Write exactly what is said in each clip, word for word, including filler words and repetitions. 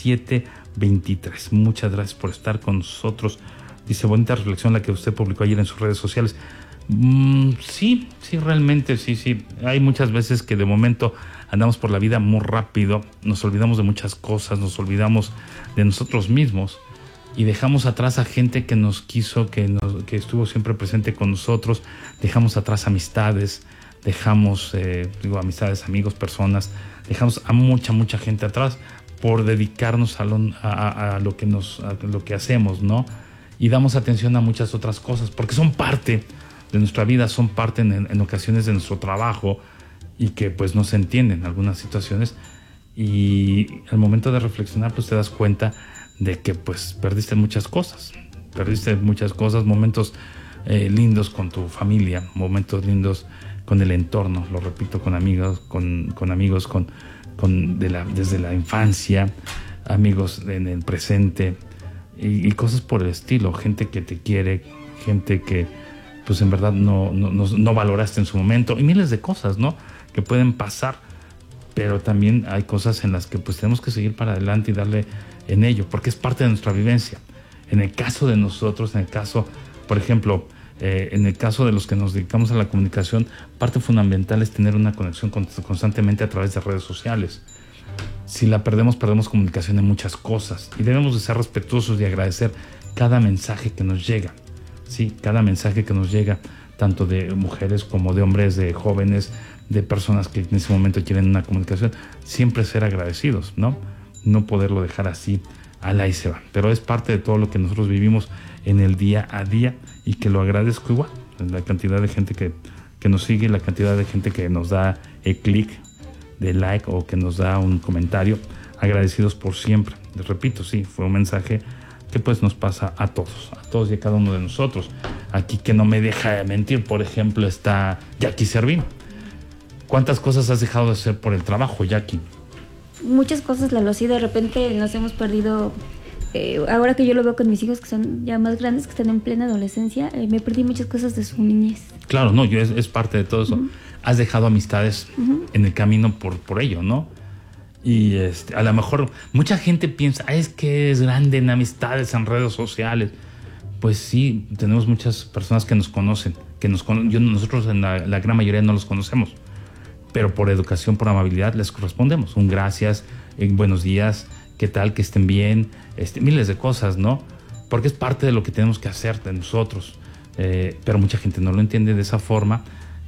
siete veintitrés. Muchas gracias por estar con nosotros. Dice, bonita reflexión la que usted publicó ayer en sus redes sociales. Mm, sí, sí, realmente, sí, sí. Hay muchas veces que de momento andamos por la vida muy rápido, nos olvidamos de muchas cosas, nos olvidamos de nosotros mismos y dejamos atrás a gente que nos quiso, que, nos, que estuvo siempre presente con nosotros, dejamos atrás amistades, dejamos, eh, digo, amistades, amigos, personas, dejamos a mucha, mucha gente atrás por dedicarnos a lo, a, a lo, que, nos, a lo que hacemos, ¿no? Y damos atención a muchas otras cosas, porque son parte de nuestra vida, son parte en, en ocasiones de nuestro trabajo y que pues no se entienden en algunas situaciones. Y al momento de reflexionar, pues te das cuenta de que pues perdiste muchas cosas, perdiste muchas cosas, momentos eh, lindos con tu familia, momentos lindos con el entorno, lo repito, con amigos, con, con amigos, con, con de la, desde la infancia, amigos en el presente y, y cosas por el estilo, gente que te quiere, gente que pues en verdad no, no, no, no valoraste en su momento y miles de cosas, ¿no? Que pueden pasar, pero también hay cosas en las que pues tenemos que seguir para adelante y darle en ello, porque es parte de nuestra vivencia. En el caso de nosotros, en el caso, por ejemplo, eh, en el caso de los que nos dedicamos a la comunicación, parte fundamental es tener una conexión constantemente a través de redes sociales. Si la perdemos, perdemos comunicación en muchas cosas y debemos de ser respetuosos y agradecer cada mensaje que nos llega. Sí, cada mensaje que nos llega, tanto de mujeres como de hombres, de jóvenes, de personas que en ese momento quieren una comunicación, siempre ser agradecidos, ¿no? No poderlo dejar así, al ahí se va. Pero es parte de todo lo que nosotros vivimos en el día a día y que lo agradezco igual. La cantidad de gente que, que nos sigue, la cantidad de gente que nos da el clic de like o que nos da un comentario, agradecidos por siempre. Les repito, sí, fue un mensaje que pues nos pasa a todos, a todos y a cada uno de nosotros. Aquí que no me deja de mentir, por ejemplo, está Jackie Servín. ¿Cuántas cosas has dejado de hacer por el trabajo, Jackie? Muchas cosas, Lalo, sí, de repente nos hemos perdido. Eh, ahora que yo lo veo con mis hijos que son ya más grandes, que están en plena adolescencia, eh, me perdí muchas cosas de su niñez. Claro, no, yo es, es parte de todo eso. Uh-huh. Has dejado amistades uh-huh. en el camino por, por ello, ¿no? Y este, a lo mejor mucha gente piensa, ah, es que es grande en amistades, en redes sociales. Pues sí, tenemos muchas personas que nos conocen, que nos cono- yo, nosotros en la, la gran mayoría no los conocemos, pero por educación, por amabilidad les correspondemos. Un gracias, eh, buenos días, qué tal, que estén bien, este, miles de cosas, ¿no? Porque es parte de lo que tenemos que hacer de nosotros. Eh, pero mucha gente no lo entiende de esa forma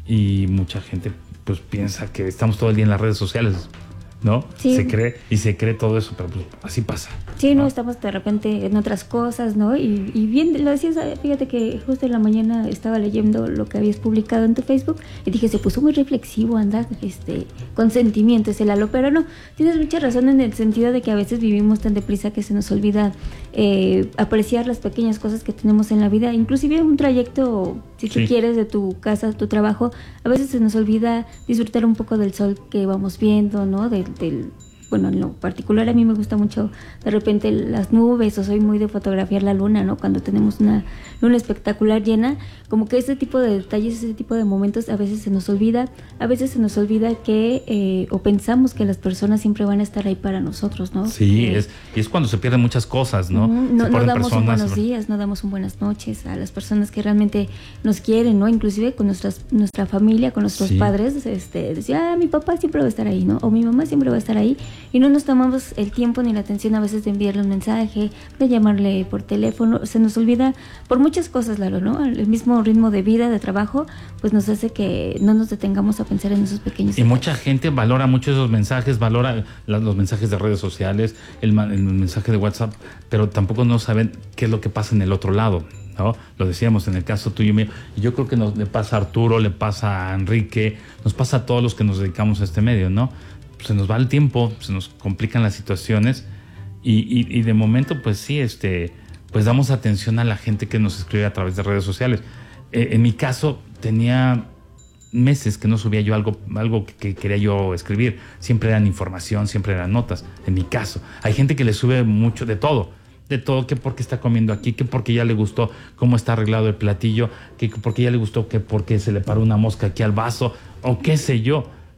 y mucha gente pues piensa que estamos todo el día en las redes sociales, ¿no? Sí. Se cree y se cree todo eso, pero pues así pasa. Sí, no, estamos de repente en otras cosas, ¿no? Y, y bien, lo decías, fíjate que justo en la mañana estaba leyendo lo que habías publicado en tu Facebook y dije, se puso muy reflexivo, anda, este, con sentimientos el Lalo, pero no, tienes mucha razón en el sentido de que a veces vivimos tan deprisa que se nos olvida eh, apreciar las pequeñas cosas que tenemos en la vida, inclusive un trayecto, si tú sí. quieres, de tu casa a tu trabajo, a veces se nos olvida disfrutar un poco del sol que vamos viendo, ¿no? Del, del bueno, en lo particular a mí me gusta mucho de repente las nubes, o soy muy de fotografiar la luna, ¿no? Cuando tenemos una luna espectacular llena, como que ese tipo de detalles, ese tipo de momentos a veces se nos olvida, a veces se nos olvida que, eh, o pensamos que las personas siempre van a estar ahí para nosotros, ¿no? Sí, eh, es, y es cuando se pierden muchas cosas, ¿no? No, no damos personas, un buenos días, no damos un buenas noches a las personas que realmente nos quieren, ¿no? Inclusive con nuestras, nuestra familia, con nuestros sí. padres, este, decía, ah, mi papá siempre va a estar ahí, ¿no? O mi mamá siempre va a estar ahí. Y no nos tomamos el tiempo ni la atención a veces de enviarle un mensaje, de llamarle por teléfono. Se nos olvida por muchas cosas, Lalo, ¿no? El mismo ritmo de vida, de trabajo, pues nos hace que no nos detengamos a pensar en esos pequeños. Y detalles. Mucha gente valora mucho esos mensajes, valora la, los mensajes de redes sociales, el, el mensaje de WhatsApp, pero tampoco no saben qué es lo que pasa en el otro lado, ¿no? Lo decíamos en el caso tuyo y mío, y yo creo que nos, le pasa a Arturo, le pasa a Enrique, nos pasa a todos los que nos dedicamos a este medio, ¿no? Se nos va el tiempo, se nos complican las situaciones y, y, y de momento pues sí, este, pues damos atención a la gente que nos escribe a través de redes sociales. Eh, en mi caso tenía meses que no subía yo algo, algo que, que quería yo escribir, siempre eran información, siempre eran notas, en mi caso. Hay gente que le sube mucho de todo, de todo, que porque está comiendo aquí, que porque ya le gustó cómo está arreglado el platillo, que porque ya le gustó, que porque se le paró una mosca aquí al vaso, o qué sé yo.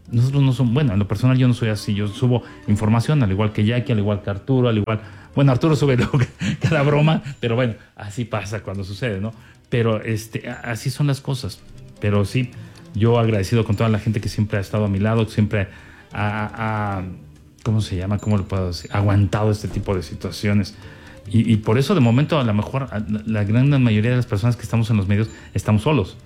nosotros no somos, bueno, en lo personal yo no soy así, yo subo información al igual que Jackie, al igual que Arturo, al igual, bueno, Arturo sube luego cada broma, pero bueno, así pasa cuando sucede, ¿no? Pero este, así son las cosas, pero sí, yo agradecido con toda la gente que siempre ha estado a mi lado, que siempre ha, ha ¿cómo se llama? ¿Cómo lo puedo decir? Aguantado este tipo de situaciones. Y, y por eso de momento a lo mejor la, la gran mayoría de las personas que estamos en los medios estamos solos,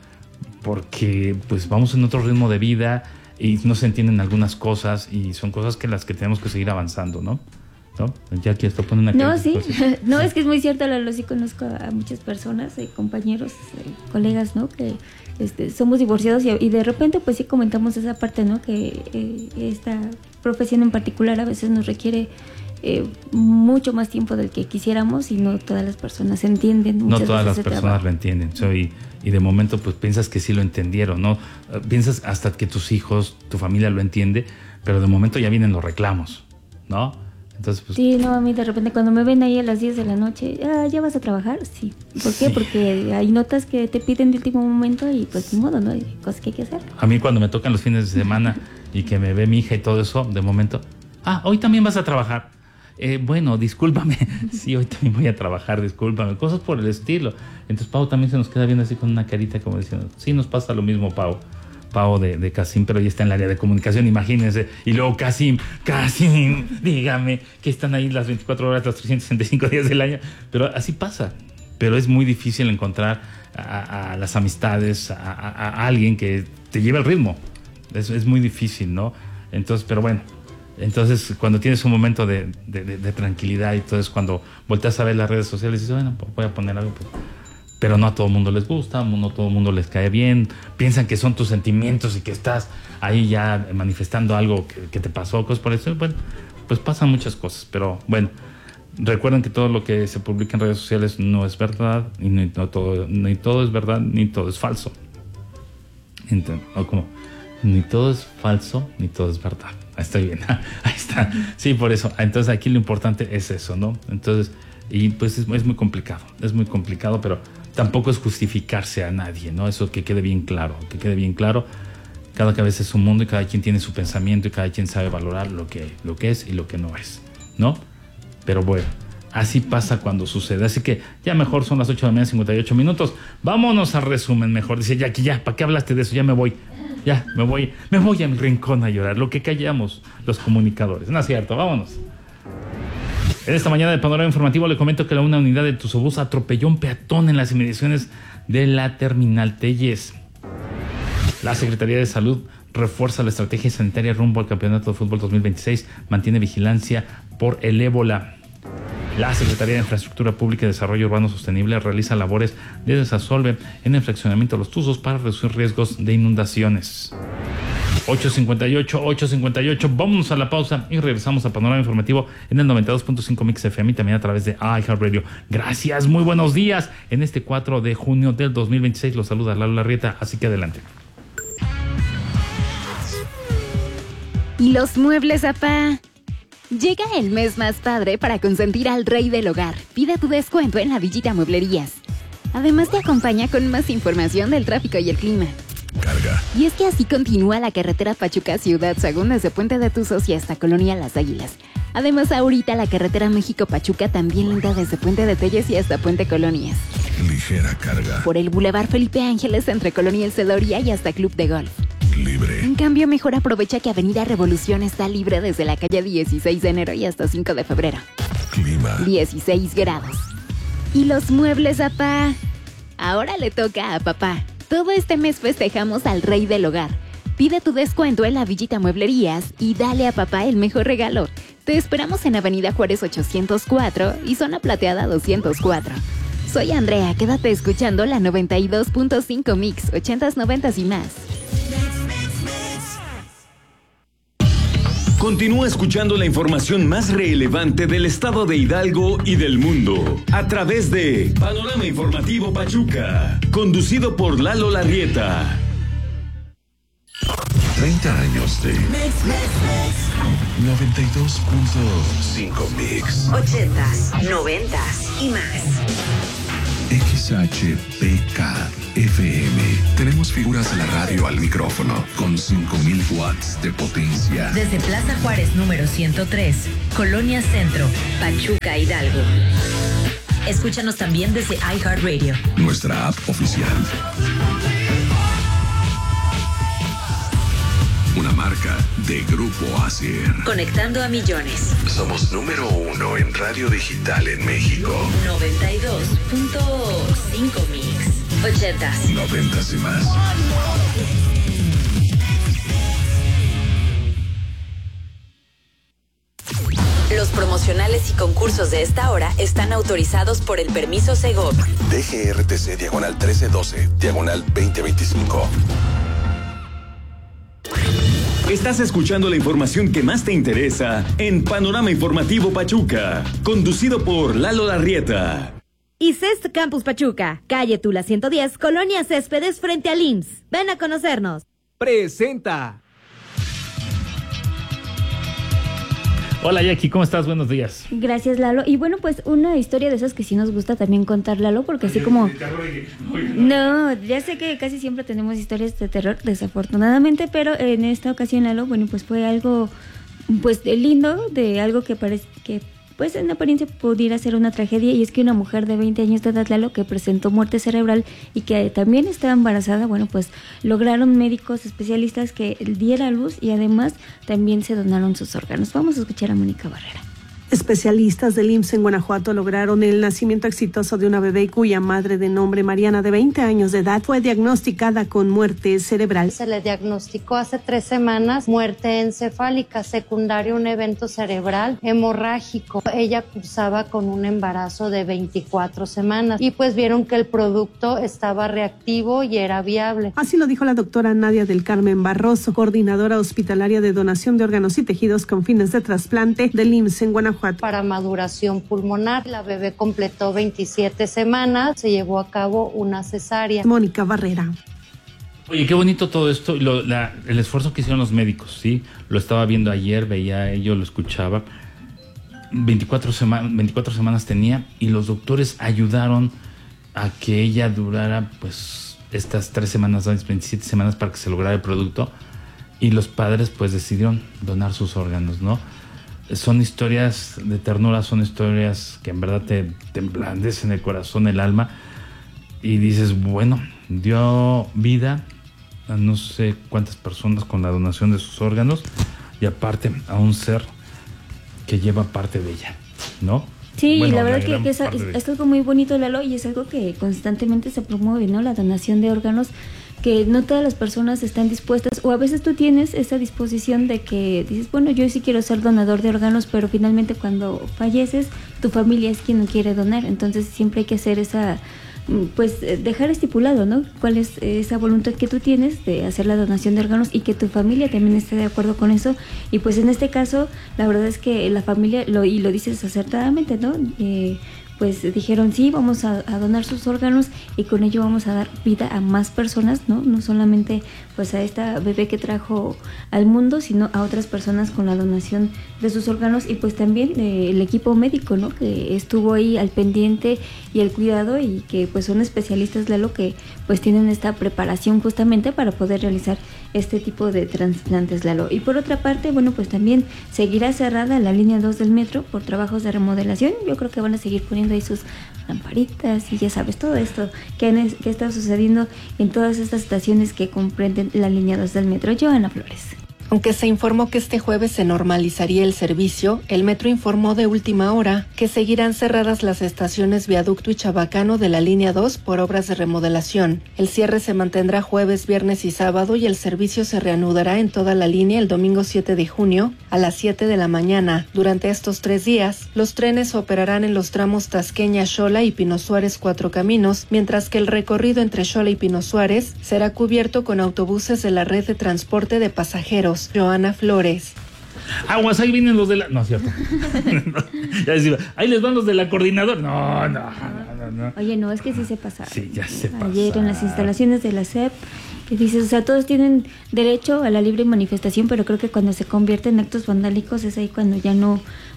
porque pues vamos en otro ritmo de vida y no se entienden algunas cosas y son cosas que las que tenemos que seguir avanzando, ¿no? ¿No? Ya que esto pone una No, sí, pues, no, es que es muy cierto, Lalo, sí conozco a muchas personas, eh, compañeros, eh, colegas, ¿no? Que este, somos divorciados y, y de repente pues sí comentamos esa parte, ¿no? Que eh, esta profesión en particular a veces nos requiere eh, mucho más tiempo del que quisiéramos y no todas las personas entienden. No todas las personas trabajo. lo entienden, so, y, y de momento pues piensas que sí lo entendieron, ¿no? Piensas hasta que tus hijos, tu familia lo entiende, pero de momento ya vienen los reclamos, ¿no? Entonces, pues, sí, no, a mí de repente cuando me ven ahí a las diez de la noche, ah, ¿ya vas a trabajar? Sí. ¿Por qué? Sí. Porque hay notas que te piden de último momento y pues ni modo, ¿no? Hay cosas que hay que hacer. A mí cuando me tocan los fines de semana y que me ve mi hija y todo eso, de momento, ah, hoy también vas a trabajar. Eh, bueno, discúlpame, sí, hoy también voy a trabajar, discúlpame, cosas por el estilo. Entonces Pau también se nos queda viendo así con una carita como diciendo, sí, nos pasa lo mismo, Pau. Pau de, de Casim, pero ya está en el área de comunicación, imagínense. Y luego Casim, Casim, dígame, que están ahí las veinticuatro horas, los trescientos sesenta y cinco días del año. Pero así pasa. Pero es muy difícil encontrar a, a las amistades, a, a, a alguien que te lleve el ritmo. Es, es muy difícil, ¿no? Entonces, pero bueno. Entonces, cuando tienes un momento de, de, de, de tranquilidad y todo es cuando volteas a ver las redes sociales y dices, bueno, pues voy a poner algo, pues. Pero no a todo el mundo les gusta, no a todo el mundo les cae bien, piensan que son tus sentimientos y que estás ahí ya manifestando algo que, que te pasó, cosas por eso. Bueno, pues pasan muchas cosas, pero bueno, recuerden que todo lo que se publica en redes sociales no es verdad, y ni, no todo, ni todo es verdad, ni todo es falso. Entonces, o como, ni todo es falso, ni todo es verdad. Estoy bien, ahí está. Sí, por eso. Entonces aquí lo importante es eso, ¿no? Entonces, y pues es, es muy complicado, es muy complicado, pero tampoco es justificarse a nadie, ¿no? Eso que quede bien claro, que quede bien claro. Cada cabeza es un mundo y cada quien tiene su pensamiento y cada quien sabe valorar lo que, lo que es y lo que no es, ¿no? Pero bueno, así pasa cuando sucede. Así que ya mejor son las ocho de la mañana, cincuenta y ocho minutos. Vámonos al resumen mejor. Dice Jackie, ya, ¿para qué hablaste de eso? Ya me voy. Ya, me voy, me voy a mi rincón a llorar. Lo que callamos los comunicadores. No es cierto, vámonos. En esta mañana del Panorama Informativo le comento que una unidad de Tusobús atropelló a un peatón en las inmediaciones de la terminal Telles. La Secretaría de Salud refuerza la estrategia sanitaria rumbo al Campeonato de Fútbol dos mil veintiséis, mantiene vigilancia por el ébola. La Secretaría de Infraestructura Pública y Desarrollo Urbano Sostenible realiza labores de desasolve en el fraccionamiento de los Tuzos para reducir riesgos de inundaciones. ocho cincuenta y ocho, ocho cincuenta y ocho, vámonos a la pausa y regresamos a Panorama Informativo en el noventa y dos punto cinco Mix F M y también a través de iHeartRadio. Gracias, muy buenos días. En este cuatro de junio del dos mil veintiséis los saluda Lalo Larrieta, así que adelante. ¿Y los muebles, apá? Llega el mes más padre para consentir al rey del hogar. Pide tu descuento en la Villita Mueblerías. Además te acompaña con más información del tráfico y el clima. Carga. Y es que así continúa la carretera Pachuca Ciudad Sagún desde Puente de Tuzos y hasta Colonia Las Águilas. Además ahorita la carretera México-Pachuca también lenta desde Puente de Telles y hasta Puente Colonias. Ligera carga. Por el Boulevard Felipe Ángeles entre Colonia El Celoria y hasta Club de Golf. Libre. En cambio, mejor aprovecha que Avenida Revolución está libre desde la calle dieciséis de enero y hasta cinco de febrero. Clima. dieciséis grados. ¿Y los muebles, apá? Ahora le toca a papá. Todo este mes festejamos al rey del hogar. Pide tu descuento en la Villita Mueblerías y dale a papá el mejor regalo. Te esperamos en Avenida Juárez ochocientos cuatro y Zona Plateada doscientos cuatro. Soy Andrea, quédate escuchando la noventa y dos punto cinco Mix, ochentas, noventas y más. Continúa escuchando la información más relevante del estado de Hidalgo y del mundo a través de Panorama Informativo Pachuca, conducido por Lalo Larrieta. treinta años de noventa y dos punto cinco Mix. ochentas, noventas y más. X H P K F M. Tenemos figuras de la radio al micrófono con cinco mil watts de potencia. Desde Plaza Juárez número ciento tres, Colonia Centro, Pachuca, Hidalgo. Escúchanos también desde iHeartRadio, nuestra app oficial. Una marca de Grupo Asier. Conectando a millones. Somos número uno en radio digital en México. noventa y dos punto cinco mix. Ochentas. Noventas y más. Los promocionales y concursos de esta hora están autorizados por el permiso Segov. D G R T C diagonal trece doce, diagonal veinte veinticinco. Estás escuchando la información que más te interesa en Panorama Informativo Pachuca, conducido por Lalo Larrieta. ICEST Campus Pachuca, calle Tula ciento diez, Colonia Céspedes frente al I M S S. Ven a conocernos. Presenta. Hola Jackie, ¿cómo estás? Buenos días. Gracias, Lalo. Y bueno, pues una historia de esas que sí nos gusta también contar, Lalo, porque así como... No, ya sé que casi siempre tenemos historias de terror, desafortunadamente, pero en esta ocasión, Lalo, bueno, pues fue algo, pues lindo, de algo que parece que, pues en apariencia pudiera ser una tragedia, y es que una mujer de veinte años de edad, Lalo, que presentó muerte cerebral y que también estaba embarazada, bueno, pues lograron médicos especialistas que diera a luz y además también se donaron sus órganos. Vamos a escuchar a Mónica Barrera. Especialistas del I M S S en Guanajuato lograron el nacimiento exitoso de una bebé cuya madre, de nombre Mariana, de veinte años de edad, fue diagnosticada con muerte cerebral. Se le diagnosticó hace tres semanas muerte encefálica, secundaria a un evento cerebral hemorrágico. Ella cursaba con un embarazo de veinticuatro semanas y pues vieron que el producto estaba reactivo y era viable. Así lo dijo la doctora Nadia del Carmen Barroso, coordinadora hospitalaria de donación de órganos y tejidos con fines de trasplante del I M S S en Guanajuato. Para maduración pulmonar. La bebé completó veintisiete semanas, se llevó a cabo una cesárea. Mónica Barrera. Oye, qué bonito todo esto, lo, la, el esfuerzo que hicieron los médicos, ¿sí? Lo estaba viendo ayer, veía ello, lo escuchaba. veinticuatro, sema- veinticuatro semanas tenía y los doctores ayudaron a que ella durara, pues, estas tres semanas, veintisiete semanas para que se lograra el producto, y los padres, pues, decidieron donar sus órganos, ¿no? Son historias de ternura, son historias que en verdad te, te emblandecen el corazón, el alma, y dices, bueno, dio vida a no sé cuántas personas con la donación de sus órganos, y aparte a un ser que lleva parte de ella, ¿no? Sí, bueno, la verdad la que, que es, es, es algo muy bonito, Lalo, y es algo que constantemente se promueve, ¿no? La donación de órganos, que no todas las personas están dispuestas, o a veces tú tienes esa disposición de que dices, bueno, yo sí quiero ser donador de órganos, pero finalmente cuando falleces, tu familia es quien no quiere donar, entonces siempre hay que hacer esa, pues dejar estipulado, ¿no? Cuál es esa voluntad que tú tienes de hacer la donación de órganos y que tu familia también esté de acuerdo con eso. Y pues en este caso, la verdad es que la familia, lo y lo dices acertadamente, ¿no? Eh, pues dijeron, sí, vamos a, a donar sus órganos y con ello vamos a dar vida a más personas, ¿no? No solamente pues a esta bebé que trajo al mundo, sino a otras personas con la donación de sus órganos, y pues también eh, el equipo médico, ¿no? Que estuvo ahí al pendiente y el cuidado, y que pues son especialistas, Lalo, que pues tienen esta preparación justamente para poder realizar este tipo de trasplantes, Lalo. Y por otra parte, bueno, pues también seguirá cerrada la línea dos del metro por trabajos de remodelación. Yo creo que van a seguir poniendo ahí sus lamparitas y ya sabes, todo esto que, han, que está sucediendo en todas estas estaciones que comprenden la línea dos del metro. Joana Flores. Aunque se informó que este jueves se normalizaría el servicio, el metro informó de última hora que seguirán cerradas las estaciones Viaducto y Chabacano de la línea dos por obras de remodelación. El cierre se mantendrá jueves, viernes y sábado, y el servicio se reanudará en toda la línea el domingo siete de junio a las siete de la mañana. Durante estos tres días, los trenes operarán en los tramos Tasqueña-Xola y Pino Suárez Cuatro Caminos, mientras que el recorrido entre Xola y Pino Suárez será cubierto con autobuses de la red de transporte de pasajeros. Joana Flores. Aguas, ahí vienen los de la... No, es cierto. Ya decía, ahí les van los de la coordinadora. No, no, no, no. Oye, no, es que sí se pasaron. Sí, ya se pasaron. Ayer en las instalaciones de la S E P, que dices, o sea, todos tienen derecho a la libre manifestación, pero creo que cuando se convierte en actos vandálicos es ahí cuando ya no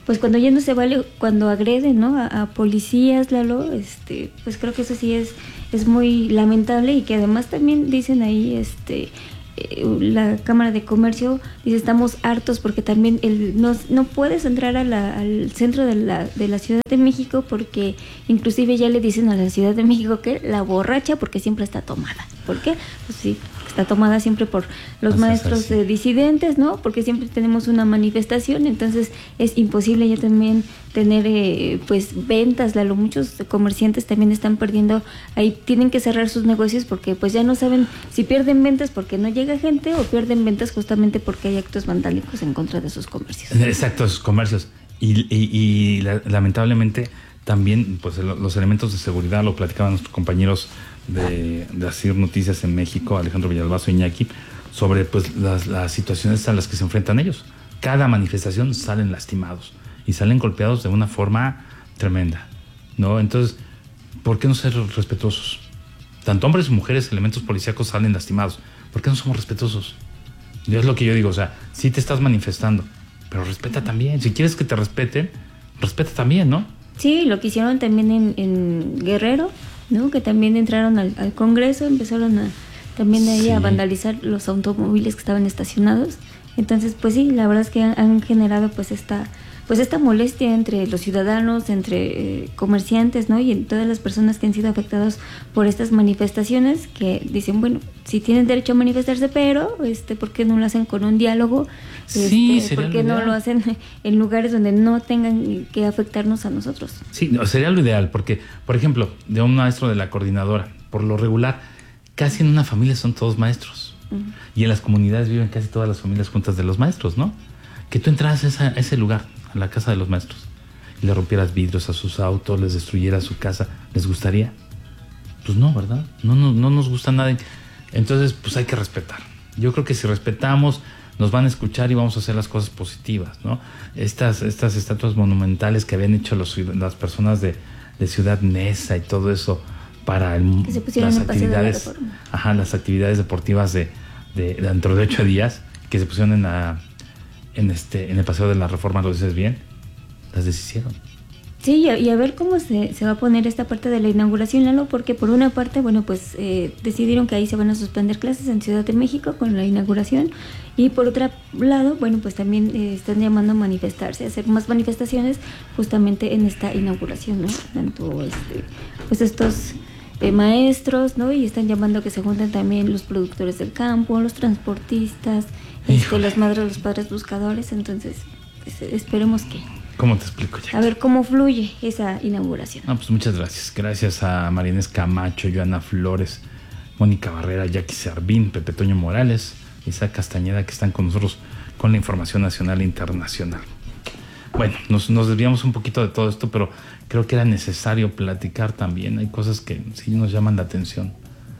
pues cuando ya no se vale, cuando agreden, ¿no? A, a policías, Lalo, este, pues creo que eso sí es, es muy lamentable, y que además también dicen ahí, este, eh, la Cámara de Comercio dice, estamos hartos porque también el, no, no puedes entrar a la, al centro de la, de la Ciudad de México, porque inclusive ya le dicen a la Ciudad de México que la borracha porque siempre está tomada. ¿Por qué? Pues sí, está tomada siempre por los Así maestros eh, disidentes, ¿no? Porque siempre tenemos una manifestación, entonces es imposible ya también tener eh, pues ventas, Lalo. Muchos comerciantes también están perdiendo, ahí tienen que cerrar sus negocios porque pues ya no saben si pierden ventas porque no llega gente, o pierden ventas justamente porque hay actos vandálicos en contra de sus comercios. Exacto, sus comercios. Y, y, y la, lamentablemente también pues los elementos de seguridad, lo platicaban nuestros compañeros de, de Asir Noticias en México, Alejandro Villalbazo y Iñaki, sobre pues las, las situaciones a las que se enfrentan ellos. Cada manifestación salen lastimados y salen golpeados de una forma tremenda, ¿no? Entonces, ¿por qué no ser respetuosos? Tanto hombres y mujeres, elementos policíacos salen lastimados. ¿Por qué no somos respetuosos? Yo es lo que yo digo, o sea, sí te estás manifestando, pero respeta también. Si quieres que te respeten, respeta también, ¿no? Sí, lo que hicieron también en, en Guerrero, ¿no? Que también entraron al, al Congreso, empezaron a también ahí sí. a vandalizar los automóviles que estaban estacionados. Entonces, pues sí, la verdad es que han, han generado pues esta pues esta molestia entre los ciudadanos, entre eh, comerciantes, ¿no? Y en todas las personas que han sido afectadas por estas manifestaciones, que dicen, bueno, sí tienen derecho a manifestarse, pero este, ¿por qué no lo hacen con un diálogo? Sí, este, ¿por qué no lo hacen en lugares donde no tengan que afectarnos a nosotros? Sí, no, sería lo ideal, porque, por ejemplo, de un maestro de la coordinadora, por lo regular, casi en una familia son todos maestros. Uh-huh. Y en las comunidades viven casi todas las familias juntas de los maestros, ¿no? Que tú entras a, esa, a ese lugar, a la casa de los maestros, y le rompieras vidrios a sus autos, les destruyeras su casa, ¿les gustaría? Pues no, ¿verdad? No, no, no nos gusta nada. Entonces, pues hay que respetar. Yo creo que si respetamos, nos van a escuchar y vamos a hacer las cosas positivas, ¿no? Estas, estas estatuas monumentales que habían hecho los, las personas de, de Ciudad Neza y todo eso para el, las actividades, de ajá, las actividades deportivas de, de, de dentro de ocho días, que se pusieron en la en este en el Paseo de la Reforma, lo dices bien, las deshicieron. Sí, y a ver cómo se, se va a poner esta parte de la inauguración, Lalo, porque por una parte, bueno, pues eh, decidieron que ahí se van a suspender clases en Ciudad de México con la inauguración, y por otro lado, bueno, pues también eh, están llamando a manifestarse, a hacer más manifestaciones justamente en esta inauguración, ¿no? Tanto este, pues estos eh, maestros, ¿no? Y están llamando a que se junten también los productores del campo, los transportistas, este, las madres, los padres buscadores. Entonces, pues, esperemos que... ¿Cómo te explico, Jackie? A ver cómo fluye esa inauguración. Ah, pues muchas gracias. Gracias a Marinés Camacho, Joana Flores, Mónica Barrera, Jackie Servín, Pepe Toño Morales, Isaac Castañeda, que están con nosotros con la información nacional e internacional. Bueno, nos, nos desviamos un poquito de todo esto, pero creo que era necesario platicar también. Hay cosas que sí nos llaman la atención.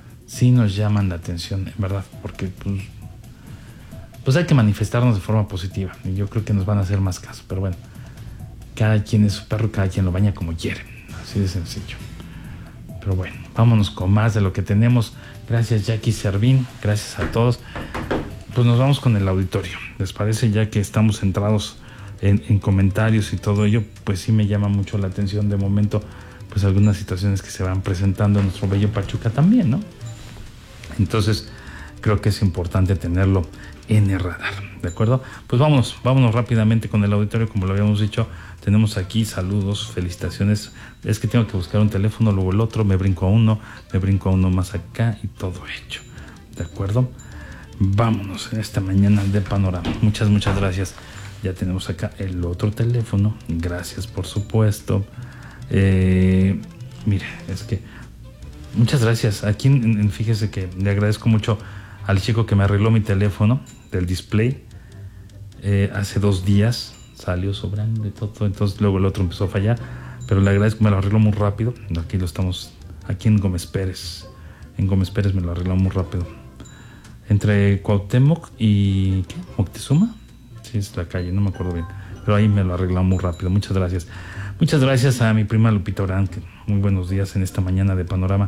Sí nos llaman la atención, en verdad, porque pues, pues hay que manifestarnos de forma positiva. Y yo creo que nos van a hacer más caso, pero bueno. Cada quien es su perro, cada quien lo baña como quiere. Así de sencillo. Pero bueno, vámonos con más de lo que tenemos. Gracias, Jackie Servín. Gracias a todos. Pues nos vamos con el auditorio. ¿Les parece? Ya que estamos centrados en, en comentarios y todo ello, pues sí me llama mucho la atención de momento, pues algunas situaciones que se van presentando en nuestro bello Pachuca también, ¿no? Entonces, creo que es importante tenerlo en el radar, ¿de acuerdo? Pues vámonos, vámonos rápidamente con el auditorio, como lo habíamos dicho. Tenemos aquí saludos, felicitaciones. Es que tengo que buscar un teléfono, luego el otro, me brinco a uno, me brinco a uno más acá y todo hecho, ¿de acuerdo? Vámonos en esta mañana de Panorama. Muchas, muchas gracias. Ya tenemos acá el otro teléfono. Gracias, por supuesto. Eh, mire, es que muchas gracias. Aquí, en, en, fíjese que le agradezco mucho al chico que me arregló mi teléfono del display. Eh, hace dos días salió sobrando y todo, entonces luego el otro empezó a fallar, pero le agradezco, me lo arregló muy rápido. Aquí lo estamos, aquí en Gómez Pérez. En Gómez Pérez me lo arregló muy rápido. Entre Cuauhtémoc y ¿qué? Moctezuma. Sí, es la calle, no me acuerdo bien. Pero ahí me lo arregló muy rápido. Muchas gracias. Muchas gracias a mi prima Lupita Orán. Muy buenos días en esta mañana de Panorama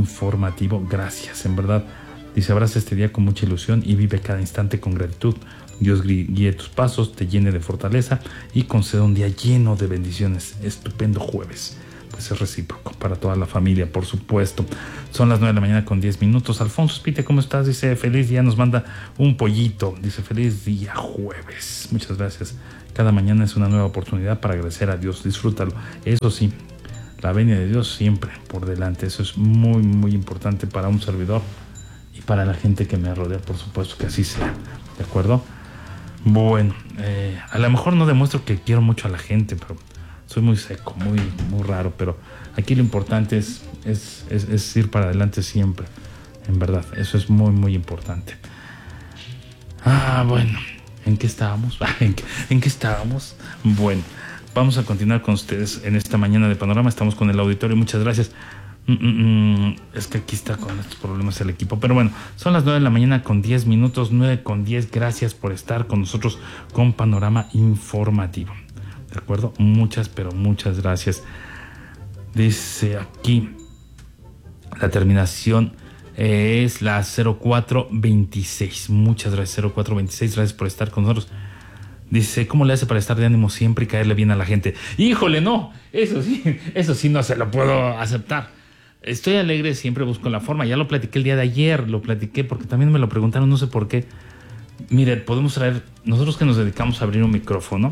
Informativo. Gracias, en verdad. Dice, abraza este día con mucha ilusión y vive cada instante con gratitud. Dios guíe tus pasos, te llene de fortaleza y conceda un día lleno de bendiciones. Estupendo jueves. Pues es recíproco para toda la familia, por supuesto. Son las nueve de la mañana con diez minutos. Alfonso Spite, ¿cómo estás? Dice, feliz día, nos manda un pollito. Dice, feliz día jueves. Muchas gracias. Cada mañana es una nueva oportunidad para agradecer a Dios. Disfrútalo. Eso sí, la venia de Dios siempre por delante. Eso es muy, muy importante para un servidor y para la gente que me rodea, por supuesto que así sea. ¿De acuerdo? Bueno, eh, a lo mejor no demuestro que quiero mucho a la gente, pero soy muy seco, muy, muy raro, pero aquí lo importante es, es, es, es ir para adelante siempre, en verdad, eso es muy, muy importante. Ah, bueno, ¿en qué estábamos? ¿En qué, en qué estábamos? Bueno, vamos a continuar con ustedes en esta mañana de Panorama, estamos con el auditorio, muchas gracias. Mm, mm, mm, es que aquí está con estos problemas el equipo, pero bueno, son las nueve de la mañana con diez minutos, nueve con diez, gracias por estar con nosotros con Panorama Informativo. ¿De acuerdo? Muchas, pero muchas gracias. Dice aquí, la terminación es la cero cuatro veintiséis. Muchas gracias, cero cuatro veintiséis. Gracias por estar con nosotros. Dice, ¿cómo le hace para estar de ánimo siempre y caerle bien a la gente? Híjole, no, eso sí, eso sí no se lo puedo aceptar. Estoy alegre, siempre busco la forma. Ya lo platiqué el día de ayer, lo platiqué porque también me lo preguntaron, no sé por qué. Mire, podemos traer, nosotros que nos dedicamos a abrir un micrófono,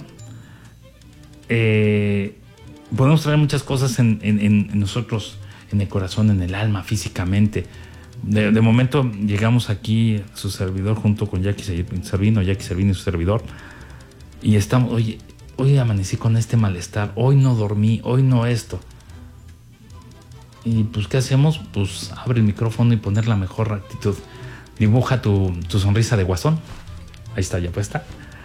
Eh, podemos traer muchas cosas en, en, en nosotros, en el corazón, en el alma, físicamente. De, de momento llegamos aquí, su servidor, junto con Jackie Servino, Jackie Servino y su servidor, y estamos, oye, hoy amanecí con este malestar, hoy no dormí, hoy no esto. Y pues, ¿qué hacemos? Pues abre el micrófono y poner la mejor actitud. Dibuja tu, tu sonrisa de guasón. Ahí está, ya puesta.